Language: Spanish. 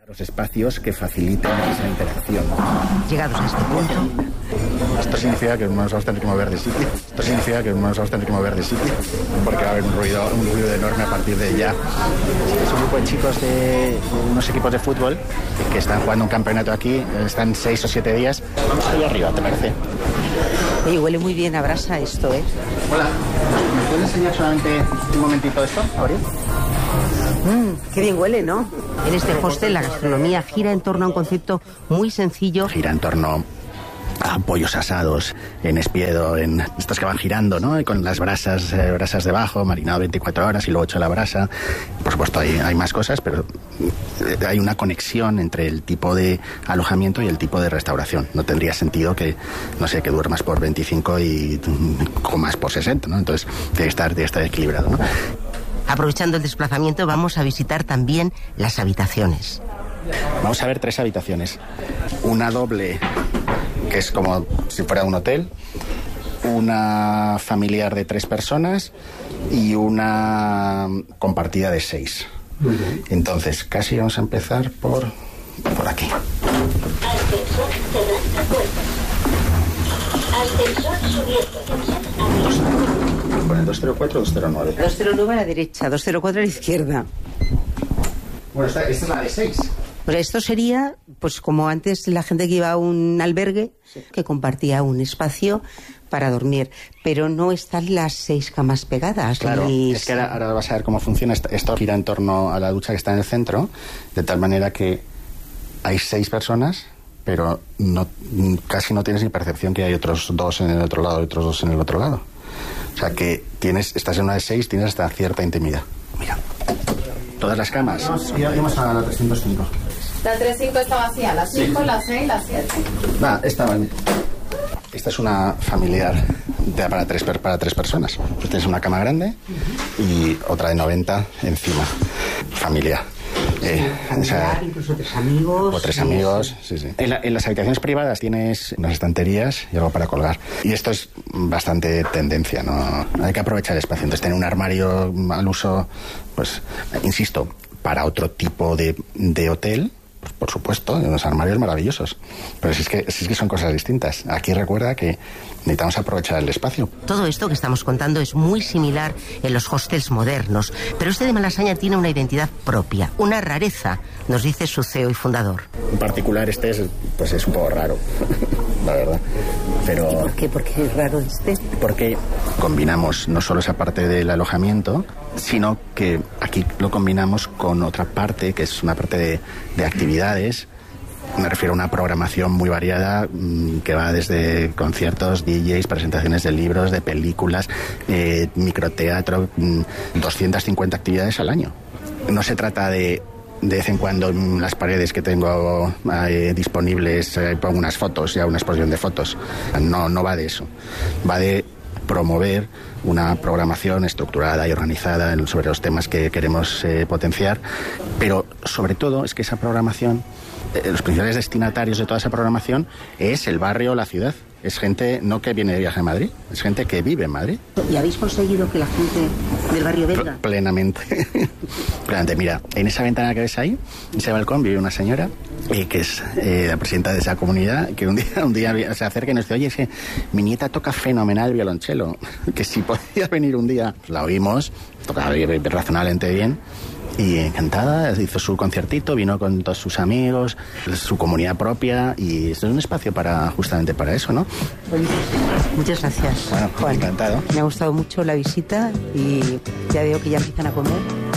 Los espacios que faciliten esa interacción. Llegados a este punto... Esto significa que nos vamos a tener que mover de sitio. Porque va a haber un ruido enorme a partir de ya. Es un grupo de chicos de unos equipos de fútbol que están jugando un campeonato aquí. Están 6 o 7 días. Vamos ahí arriba, ¿te parece? Oye, huele muy bien a brasa esto, ¿eh? Hola, ¿me puedes enseñar solamente un momentito esto, Abril? Qué bien huele, ¿no? En este hostel la gastronomía gira en torno a un concepto muy sencillo. Gira en torno a pollos asados en espiedo, en estos que van girando, ¿no? Y con las brasas debajo, marinado 24 horas y luego hecho la brasa. Por supuesto hay más cosas, pero hay una conexión entre el tipo de alojamiento y el tipo de restauración. No tendría sentido que duermas por 25 y comas por 60, ¿no? Entonces tiene que estar equilibrado, ¿no? Aprovechando el desplazamiento vamos a visitar también las habitaciones. Vamos a ver 3 habitaciones. Una doble, que es como si fuera un hotel, una familiar de 3 personas y una compartida de 6. Entonces, casi vamos a empezar por aquí. Ascensor cerrando puerta. Ascensor subiendo. Con el 204 o 209. 209 a la derecha, 204 a la izquierda. Bueno, esta es la de 6. Pues esto sería, pues como antes la gente que iba a un albergue, que compartía un espacio para dormir, pero no están las 6 camas pegadas. Claro, es que ahora vas a ver cómo funciona. Esto gira en torno a la ducha que está en el centro, de tal manera que hay 6 personas, pero casi no tienes ni percepción que hay otros 2 en el otro lado y otros 2 en el otro lado. O sea que estás en una de 6, tienes hasta cierta intimidad. Mira, todas las camas. Íbamos a la 305. La 305 está vacía, la 5, la 6, la 7. Esta vale. Esta es una familiar para tres personas. Pues tienes una cama grande y otra de 90 encima. Familia. Incluso 3 amigos. O 3 amigos, sí. En las habitaciones privadas tienes unas estanterías y algo para colgar. Y esto es bastante tendencia, ¿no? Hay que aprovechar el espacio. Entonces, tener un armario al uso, pues, insisto, para otro tipo de hotel, pues, por supuesto, unos armarios maravillosos. Pero si es que son cosas distintas. Aquí recuerda que necesitamos aprovechar el espacio. Todo esto que estamos contando es muy similar en los hostels modernos, pero este de Malasaña tiene una identidad propia, una rareza, nos dice su CEO y fundador. En particular es un poco raro, la verdad. Pero, ¿y por qué? ¿Por qué es raro este? Porque combinamos no solo esa parte del alojamiento, sino que aquí lo combinamos con otra parte, que es una parte de actividades. Me refiero a una programación muy variada que va desde conciertos, DJs, presentaciones de libros, de películas, microteatro, 250 actividades al año. No se trata de vez en cuando en las paredes que tengo disponibles pongo unas fotos, ya una exposición de fotos. No va de eso. Va de promover una programación estructurada y organizada sobre los temas que queremos potenciar, pero sobre todo es que esa programación, los principales destinatarios de toda esa programación es el barrio o la ciudad. Es gente no que viene de viaje a Madrid, es gente que vive en Madrid. ¿Y habéis conseguido que la gente del barrio venga? Plenamente. Mira, en esa ventana que ves ahí, en ese balcón, vive una señora que es la presidenta de esa comunidad, que un día se acerca y nos dice: oye, es que mi nieta toca fenomenal violonchelo, que si podía venir un día. Pues la oímos, tocaba razonablemente bien. Y encantada, hizo su conciertito, vino con todos sus amigos, su comunidad propia, y esto es un espacio justamente para eso, ¿no? Muchas gracias. Bueno, Juan, encantado. Me ha gustado mucho la visita y ya veo que ya empiezan a comer.